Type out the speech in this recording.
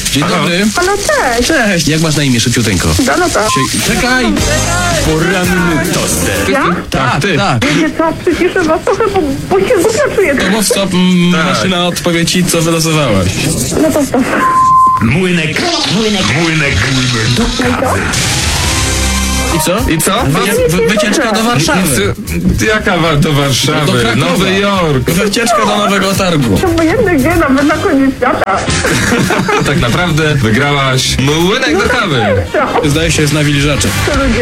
Dzień dobry. Halo, cześć. Cześć. Jak masz na imię, szybciuteńko? Danuta. Czekaj. Poranny toster. Ja? Tak, ty. Wiecie co, przyciszę was trochę, bo się głupio czuję. Mów stop, maszyna odpowie ci, co wylosowałaś. No to stop. Młynek do kawy. I co? I co? Wycieczka do Warszawy. Jaka do Warszawy? Do Krakowa. Nowy Jork. Wycieczka do Nowego Targu. To obojętny gdzie, nawet na koniec świata. Tak naprawdę wygrałaś młynek do kawy. Co? Zdaje się, jest nawilżacze. To ludzie.